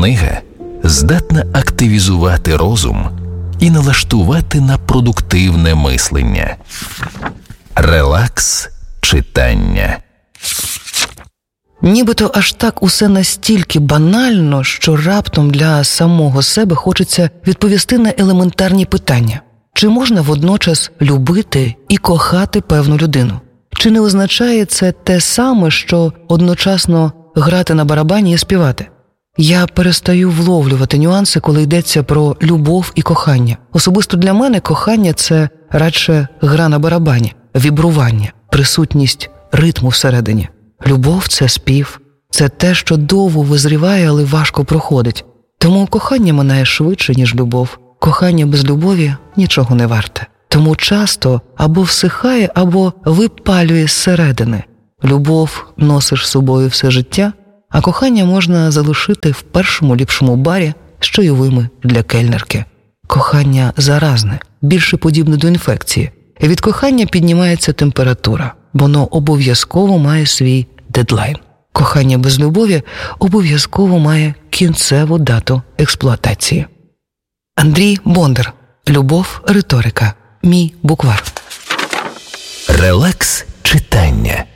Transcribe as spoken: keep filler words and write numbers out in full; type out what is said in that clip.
Книга здатна активізувати розум і налаштувати на продуктивне мислення. Релакс читання. Нібито аж так усе настільки банально, що раптом для самого себе хочеться відповісти на елементарні питання. Чи можна водночас любити і кохати певну людину? Чи не означає це те саме, що одночасно грати на барабані і співати? Я перестаю вловлювати нюанси, коли йдеться про любов і кохання. Особисто для мене кохання – це радше гра на барабані, вібрування, присутність ритму всередині. Любов – це спів, це те, що довго визріває, але важко проходить. Тому кохання минає швидше, ніж любов. Кохання без любові нічого не варте. Тому часто або всихає, або випалює зсередини. Любов носиш з собою все життя, а кохання можна залишити в першому ліпшому барі з чайовими для кельнерки. Кохання заразне, більше подібне до інфекції. Від кохання піднімається температура. Воно обов'язково має свій дедлайн. Кохання без любові обов'язково має кінцеву дату експлуатації. Андрій Бондар. Любов, риторика. Мій буквар. Релакс читання.